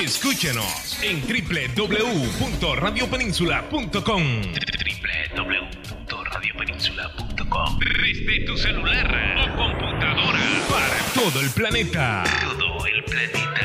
Escúchanos en www.radiopeninsula.com. www.radiopeninsula.com. Desde tu celular o computadora para todo el planeta. Todo el planeta.